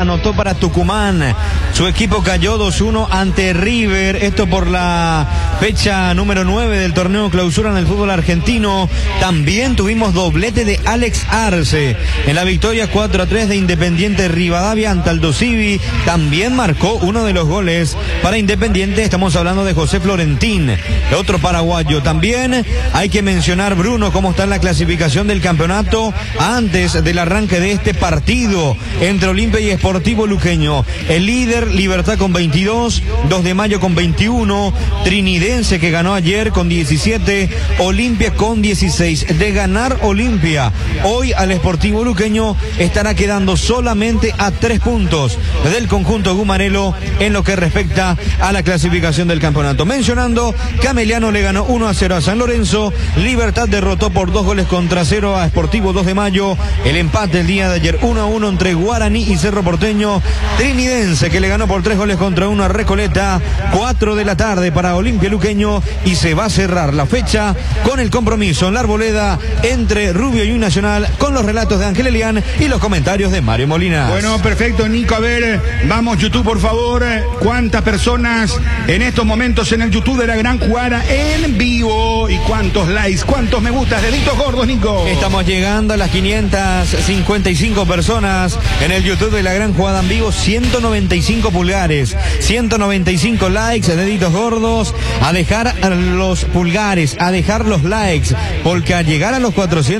anotó para Tucumán. Su equipo cayó 2-1 ante River. Esto por la fecha número 9 del torneo clausura en el fútbol argentino. También tuvimos doblete de Alex Arce en la victoria 4-3 de Independiente Rivadavia ante Aldo Civi. También marcó uno de los goles para Independiente. Estamos hablando de José Florentín, otro paraguayo. También hay que mencionar, Bruno, cómo está en la clasificación del campeonato antes del arranque de este partido entre Olimpia y Sportivo Luqueño. El líder, Libertad, con 22, 2 de Mayo con 21, Trinidense, que ganó ayer, con 17, Olimpia con 16. De ganar Olimpia hoy al Sportivo Luqueño, estará quedando solamente a 3 puntos del conjunto gumarelo en lo que respecta a la clasificación del campeonato. Mencionando, Cameliano le ganó 1-0 a San Lorenzo, Libertad derrotó por 2-0 a Sportivo 2 de Mayo, el empate el día de ayer 1-1 entre Guaraní y Cerro Porteño, Trinidense, que le ganó por 3-1 a Recoleta, 4 de la tarde para Olimpia Luqueño, y se va a cerrar la fecha con el compromiso en la Arboleda entre Rubio y Nacional, con los relatos de Ángel Elián y los comentarios de Mario Molina. Bueno, perfecto, Nico. A ver, vamos YouTube, por favor. ¿Cuántas personas en estos momentos en el YouTube de La Gran Jugada en vivo? ¿Y cuántos likes, cuántos me gustas, deditos gordos, Nico? Estamos llegando a las 555 personas en el YouTube de La Gran Jugada en vivo. 195 pulgares, 195 likes, deditos gordos. A dejar los pulgares, a dejar los likes, porque al llegar a los 400